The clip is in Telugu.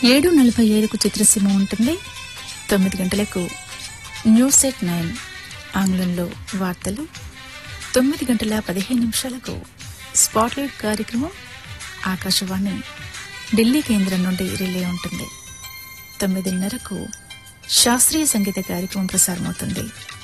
7:45కు చిత్రసీమ ఉంటుంది. 9 గంటలకు న్యూస్ ఎట్ 9 ఆంగ్లంలో వార్తలు. 9:15 స్పాట్లైట్ కార్యక్రమం ఆకాశవాణి ఢిల్లీ కేంద్రం నుండి రిలే ఉంటుంది. 9:30కు శాస్త్రీయ సంగీత కార్యక్రమం ప్రసారమవుతుంది.